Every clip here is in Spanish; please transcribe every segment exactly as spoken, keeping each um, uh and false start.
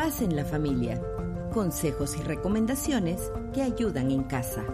Paz en la familia. Consejos y recomendaciones que ayudan en casa.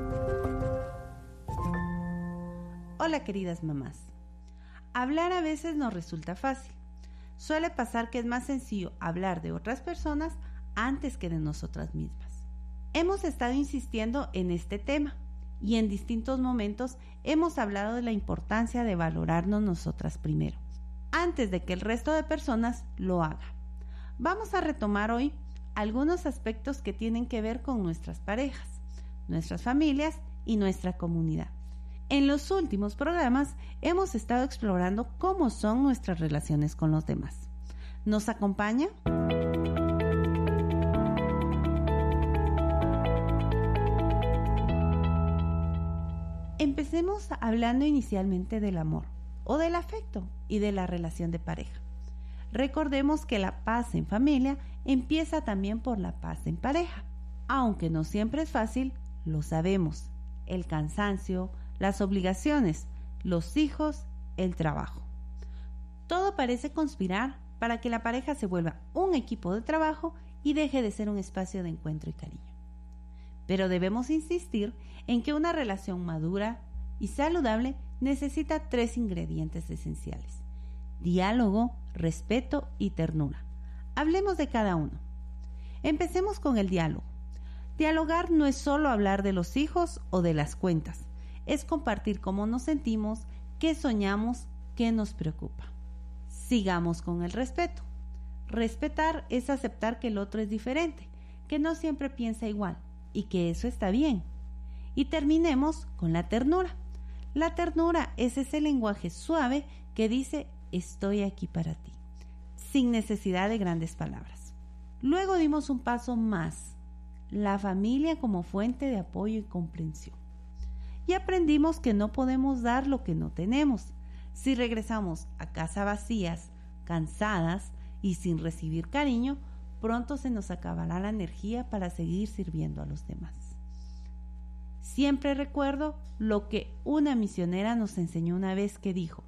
Hola, queridas mamás. Hablar a veces nos resulta fácil. Suele pasar que es más sencillo hablar de otras personas antes que de nosotras mismas. Hemos estado insistiendo en este tema y en distintos momentos hemos hablado de la importancia de valorarnos nosotras primero, antes de que el resto de personas lo haga. Vamos a retomar hoy algunos aspectos que tienen que ver con nuestras parejas, nuestras familias y nuestra comunidad. En los últimos programas hemos estado explorando cómo son nuestras relaciones con los demás. ¿Nos acompaña? Empecemos hablando inicialmente del amor o del afecto y de la relación de pareja. Recordemos que la paz en familia empieza también por la paz en pareja. Aunque no siempre es fácil, lo sabemos. El cansancio, las obligaciones, los hijos, el trabajo. Todo parece conspirar para que la pareja se vuelva un equipo de trabajo y deje de ser un espacio de encuentro y cariño. Pero debemos insistir en que una relación madura y saludable necesita tres ingredientes esenciales: diálogo, respeto y ternura. Hablemos de cada uno. Empecemos con el diálogo. Dialogar no es solo hablar de los hijos o de las cuentas, es compartir cómo nos sentimos, qué soñamos, qué nos preocupa. Sigamos con el respeto. Respetar es aceptar que el otro es diferente, que no siempre piensa igual y que eso está bien. Y terminemos con la ternura. La ternura es ese lenguaje suave que dice: estoy aquí para ti, sin necesidad de grandes palabras. Luego dimos un paso más, la familia como fuente de apoyo y comprensión. Y aprendimos que no podemos dar lo que no tenemos. Si regresamos a casa vacías, cansadas y sin recibir cariño, pronto se nos acabará la energía para seguir sirviendo a los demás. Siempre recuerdo lo que una misionera nos enseñó una vez, que dijo: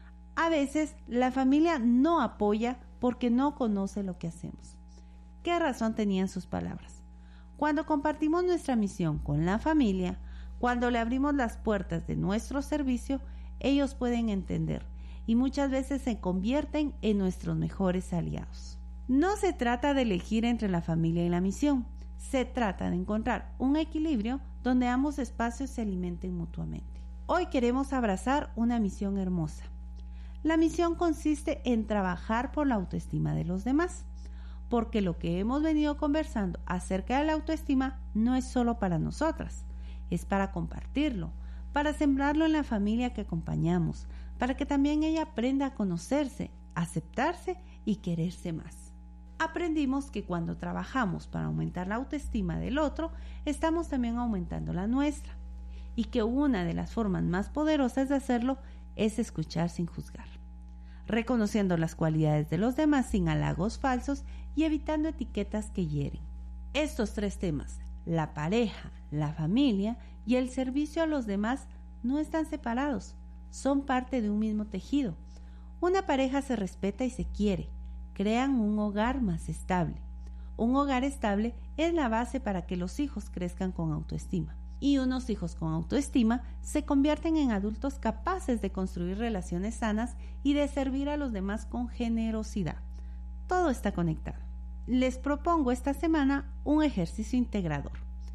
a veces la familia no apoya porque no conoce lo que hacemos. ¿Qué razón tenían sus palabras? Cuando compartimos nuestra misión con la familia, cuando le abrimos las puertas de nuestro servicio, ellos pueden entender y muchas veces se convierten en nuestros mejores aliados. No se trata de elegir entre la familia y la misión, se trata de encontrar un equilibrio donde ambos espacios se alimenten mutuamente. Hoy queremos abrazar una misión hermosa. La misión consiste en trabajar por la autoestima de los demás, porque lo que hemos venido conversando acerca de la autoestima no es solo para nosotras, es para compartirlo, para sembrarlo en la familia que acompañamos, para que también ella aprenda a conocerse, aceptarse y quererse más. Aprendimos que cuando trabajamos para aumentar la autoestima del otro, estamos también aumentando la nuestra, y que una de las formas más poderosas de hacerlo es escuchar sin juzgar, reconociendo las cualidades de los demás sin halagos falsos y evitando etiquetas que hieren. Estos tres temas, la pareja, la familia y el servicio a los demás, no están separados, son parte de un mismo tejido. Una pareja se respeta y se quiere, crean un hogar más estable. Un hogar estable es la base para que los hijos crezcan con autoestima. Y unos hijos con autoestima se convierten en adultos capaces de construir relaciones sanas y de servir a los demás con generosidad. Todo está conectado. Les propongo esta semana un ejercicio integrador: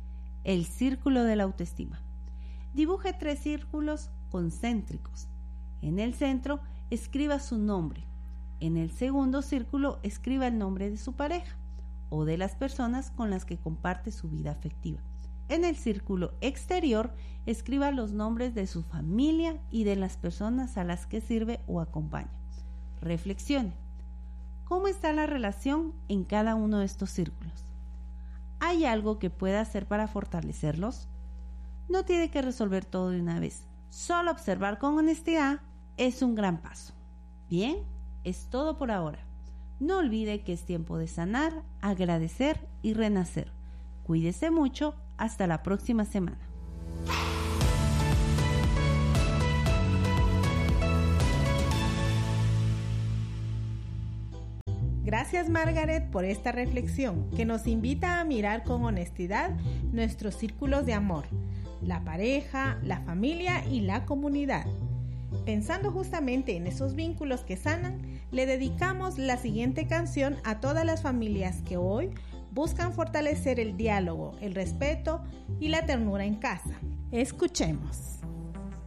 el círculo de la autoestima. Dibuje tres círculos concéntricos. En el centro, escriba su nombre. En el segundo círculo, escriba el nombre de su pareja o de las personas con las que comparte su vida afectiva. En el círculo exterior, escriba los nombres de su familia y de las personas a las que sirve o acompaña. Reflexione. ¿Cómo está la relación en cada uno de estos círculos? ¿Hay algo que pueda hacer para fortalecerlos? No tiene que resolver todo de una vez. Solo observar con honestidad es un gran paso. Bien, es todo por ahora. No olvide que es tiempo de sanar, agradecer y renacer. Cuídese mucho. Hasta la próxima semana. Gracias, Margaret, por esta reflexión que nos invita a mirar con honestidad nuestros círculos de amor, la pareja, la familia y la comunidad. Pensando justamente en esos vínculos que sanan, le dedicamos la siguiente canción a todas las familias que hoy buscan fortalecer el diálogo, el respeto y la ternura en casa. Escuchemos.